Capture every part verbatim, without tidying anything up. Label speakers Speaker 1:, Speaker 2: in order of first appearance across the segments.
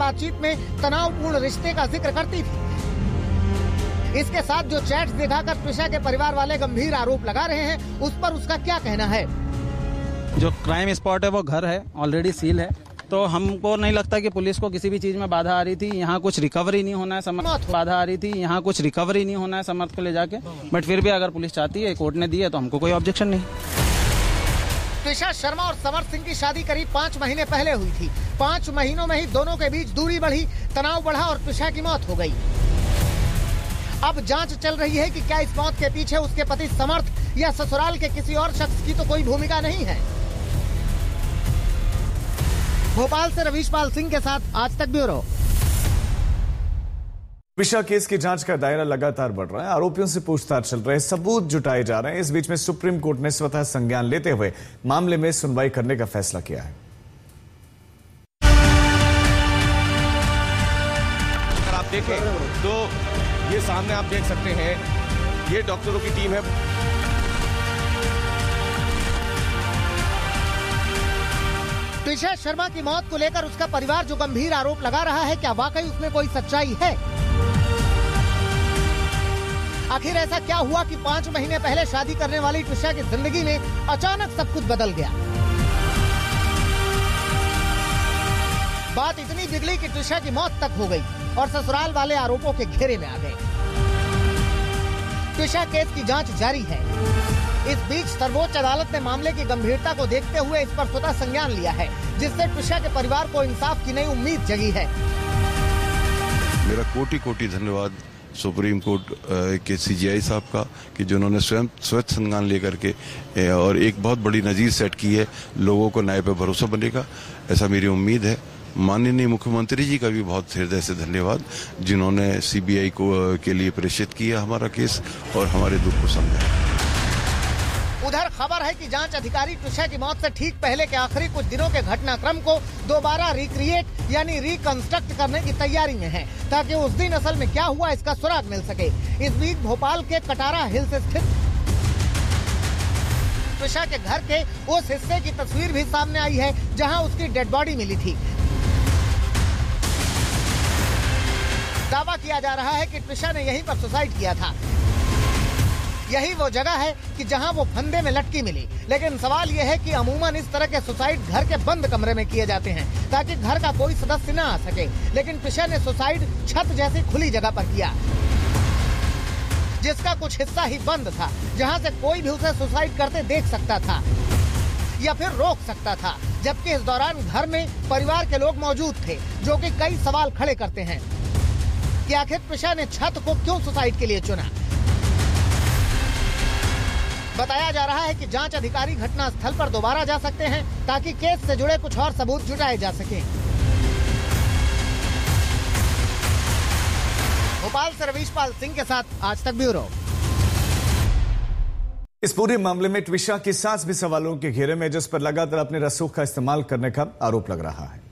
Speaker 1: बातचीत में तनावपूर्ण रिश्ते का जिक्र करती थी। इसके साथ जो चैट्स दिखाकर त्विषा के परिवार वाले गंभीर आरोप लगा रहे हैं, उस पर उसका क्या कहना है?
Speaker 2: जो क्राइम स्पॉट है वो घर है, ऑलरेडी सील है, तो हमको नहीं लगता कि पुलिस को किसी भी चीज में बाधा आ रही थी। यहाँ कुछ रिकवरी नहीं होना है, समर्थ बाधा आ रही थी, यहाँ कुछ रिकवरी नहीं होना है समर्थ को ले जाके, बट फिर भी अगर पुलिस चाहती है, कोर्ट ने दी है, तो हमको कोई ऑब्जेक्शन नहीं।
Speaker 1: त्विषा शर्मा और समर्थ सिंह की शादी करीब पाँच महीने पहले हुई थी। पाँच महीनों में ही दोनों के बीच दूरी बढ़ी, तनाव बढ़ा और त्विषा की मौत हो गई। अब जांच चल रही है कि क्या इस मौत के पीछे उसके पति समर्थ या ससुराल के किसी और शख्स की तो कोई भूमिका नहीं है। भोपाल से रवीश पाल सिंह के साथ आज तक ब्यूरो।
Speaker 3: त्विषा केस की जांच का दायरा लगातार बढ़ रहा है, आरोपियों से पूछताछ चल रही है, सबूत जुटाए जा रहे हैं। इस बीच में सुप्रीम कोर्ट ने स्वतः संज्ञान लेते हुए मामले में सुनवाई करने का फैसला किया है।
Speaker 4: अगर आप देखें तो ये सामने आप देख सकते हैं, ये डॉक्टरों की टीम है।
Speaker 1: त्विषा शर्मा की मौत को लेकर उसका परिवार जो गंभीर आरोप लगा रहा है, क्या वाकई उसमें कोई सच्चाई है? आखिर ऐसा क्या हुआ कि पाँच महीने पहले शादी करने वाली त्विषा की जिंदगी में अचानक सब कुछ बदल गया? बात इतनी बिगड़ी कि त्विषा की मौत तक हो गई और ससुराल वाले आरोपों के घेरे में आ गए। त्विषा केस की जांच जारी है। इस बीच सर्वोच्च अदालत ने मामले की गंभीरता को देखते हुए इस पर स्वतः संज्ञान लिया है, जिससे त्विषा के परिवार को इंसाफ की नई उम्मीद जगी है।
Speaker 5: मेरा कोटि कोटि धन्यवाद सुप्रीम कोर्ट के सीजीआई साहब का कि जिन्होंने स्वयं स्वच्छ संज्ञान लेकर के और एक बहुत बड़ी नजीर सेट की है। लोगों को न्याय पर भरोसा बनेगा, ऐसा मेरी उम्मीद है। माननीय मुख्यमंत्री जी का भी बहुत हृदय से धन्यवाद, जिन्होंने सीबीआई को के लिए प्रेषित किया हमारा केस और हमारे दुख को समझा।
Speaker 1: उधर खबर है कि जांच अधिकारी त्विषा की मौत से ठीक पहले के आखिरी कुछ दिनों के घटनाक्रम को दोबारा रिक्रिएट यानी रिकंस्ट्रक्ट करने की तैयारी में है, ताकि उस दिन असल में क्या हुआ इसका सुराग मिल सके। इस बीच भोपाल के कटारा हिल्स स्थित त्विषा के घर के उस हिस्से की तस्वीर भी सामने आई है जहां उसकी डेड बॉडी मिली थी। दावा किया जा रहा है कि त्विषा ने यहीं पर सुसाइड किया था। यही वो जगह है कि जहां वो फंदे में लटकी मिली। लेकिन सवाल यह है कि अमूमन इस तरह के सुसाइड घर के बंद कमरे में किए जाते हैं ताकि घर का कोई सदस्य न आ सके, लेकिन त्विषा ने सुसाइड छत जैसी खुली जगह पर किया, जिसका कुछ हिस्सा ही बंद था, जहां से कोई भी उसे सुसाइड करते देख सकता था या फिर रोक सकता था। जबकि इस दौरान घर में परिवार के लोग मौजूद थे, जो कि कई सवाल खड़े करते हैं कि आखिर त्विषा ने छत को क्यों सुसाइड के लिए चुना। बताया जा रहा है कि जांच अधिकारी घटना स्थल पर दोबारा जा सकते हैं ताकि केस से जुड़े कुछ और सबूत जुटाए जा सकें। भोपाल से रवीश पाल सिंह के साथ आज तक ब्यूरो।
Speaker 3: इस पूरे मामले में त्विषा की सास भी सवालों के घेरे में, जिस पर लगातार अपने रसूख का इस्तेमाल करने का आरोप लग रहा है।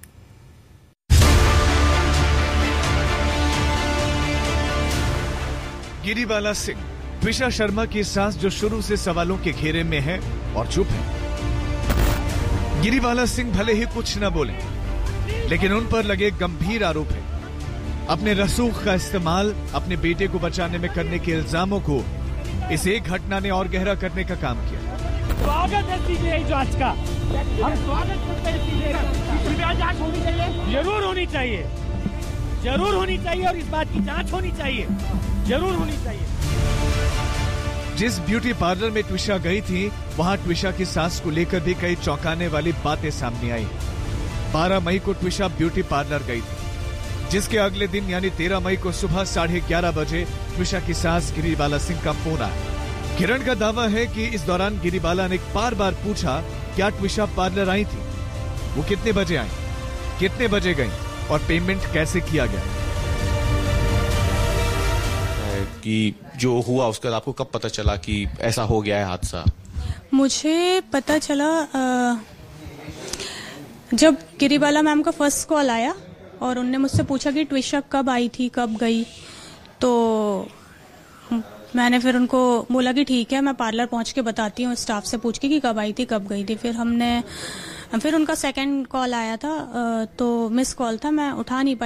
Speaker 6: गिरीबाला सिंह, त्विषा शर्मा की सास, जो शुरू से सवालों के घेरे में है और चुप है। गिरीबाला सिंह भले ही कुछ न बोले, लेकिन उन पर लगे गंभीर आरोप है। अपने रसूख का इस्तेमाल अपने बेटे को बचाने में करने के इल्जामों को इस एक घटना ने और गहरा करने का काम किया।
Speaker 7: स्वागत है सीबीआई जांच का, हम स्वागत करते हैं सीबीआई जांच होनी चाहिए, जरूर होनी चाहिए, जरूर होनी चाहिए और इस बात की जांच होनी चाहिए, जरूर होनी चाहिए।
Speaker 6: जिस ब्यूटी पार्लर में त्विषा गई थी, वहां त्विषा की सास को लेकर भी कई चौंकाने वाली बातें सामने आई। बारह मई को त्विषा ब्यूटी पार्लर गई थी, जिसके अगले दिन यानी तेरह मई को सुबह साढ़े ग्यारह बजे त्विषा की सास गिरीबाला सिंह का फोन आया। किरण का दावा है कि इस दौरान गिरीबाला ने बार बार पूछा क्या त्विषा पार्लर आई थी, वो कितने बजे आई, कितने बजे गई और पेमेंट कैसे किया गया।
Speaker 8: कि जो हुआ उसका आपको कब पता चला कि ऐसा हो गया है हादसा?
Speaker 9: मुझे पता चला आ, जब गिरीबाला मैम का फर्स्ट कॉल आया और उनने मुझसे पूछा कि त्विषा कब आई थी, कब गई, तो मैंने फिर उनको बोला कि ठीक है मैं पार्लर पहुंच के बताती हूँ, स्टाफ से पूछ के कि कब आई थी कब गई थी। फिर हमने फिर उनका सेकंड कॉल आया था, तो मिस कॉल था, मैं उठा नहीं पाई।